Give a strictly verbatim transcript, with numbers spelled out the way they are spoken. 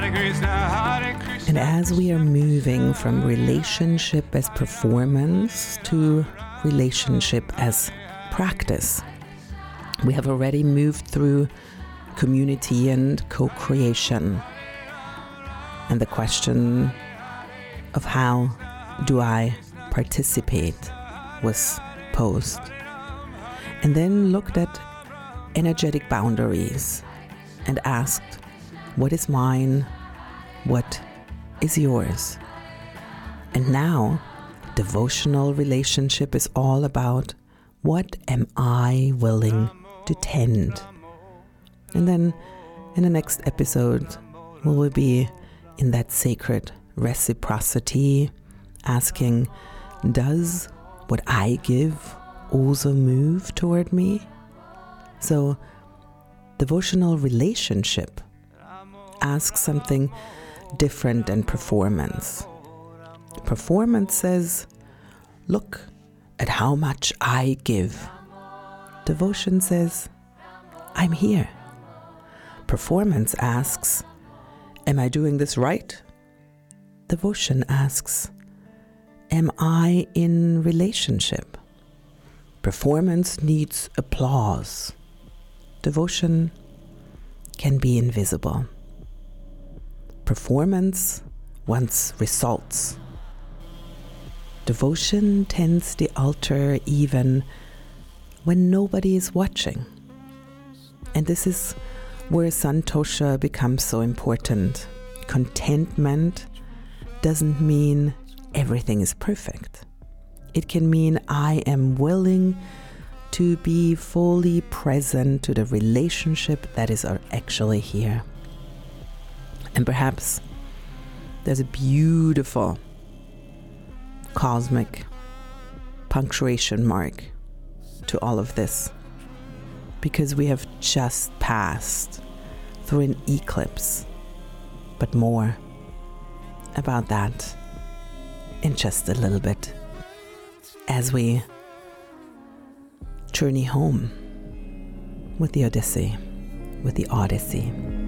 And as we are moving from relationship as performance to relationship as practice, we have already moved through community and co-creation. And the question of how do I participate was posed. And then looked at energetic boundaries and asked, what is mine? What is yours? And now, devotional relationship is all about what am I willing to tend? And then in the next episode, we will be in that sacred reciprocity, asking, does what I give also move toward me? So, devotional relationship asks something different than performance. Performance says, look at how much I give. Devotion says, I'm here. Performance asks, am I doing this right? Devotion asks, am I in relationship? Performance needs applause. Devotion can be invisible. Performance wants results. Devotion tends the altar even when nobody is watching. And this is where Santosha becomes so important. Contentment doesn't mean everything is perfect. It can mean I am willing to be fully present to the relationship that is actually here. And perhaps there's a beautiful cosmic punctuation mark to all of this, because we have just passed through an eclipse. But more about that in just a little bit as we journey home with the Odyssey, with the Odyssey.